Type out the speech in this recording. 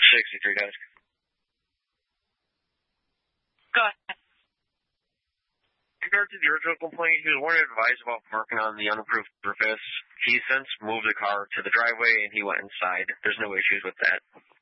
63 guys. Go ahead. In regard to the original complaint, he was warned and advised about parking on the unapproved surface. He since moved the car to the driveway and he went inside. There's no issues with that.